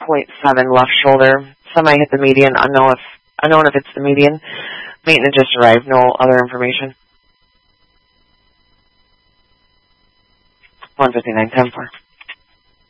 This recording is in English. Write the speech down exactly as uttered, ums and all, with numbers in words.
point seven left shoulder. Semi hit the median. Unknown if unknown if it's the median. Maintenance just arrived. No other information. one fifty-nine ten four.